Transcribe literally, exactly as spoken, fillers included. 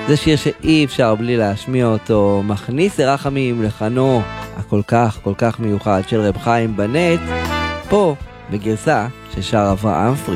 זה שיר שאי אפשר בלי להשמיע אותו, מכניס לרחמים לחנו הכל כך כל כך מיוחד של רב חיים בנט, פה בגרסה ששר אברהם פריד.